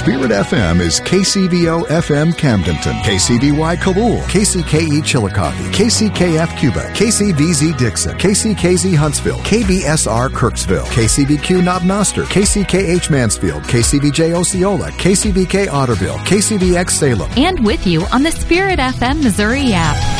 Spirit FM is KCVO FM Camdenton, KCVY Kabul, KCKE Chillicothe, KCKF Cuba, KCVZ Dixon, KCKZ Huntsville, KBSR Kirksville, KCBQ Knob Noster, KCKH Mansfield, KCVJ Osceola, KCVK Otterville, KCVX Salem. And with you on the Spirit FM Missouri app.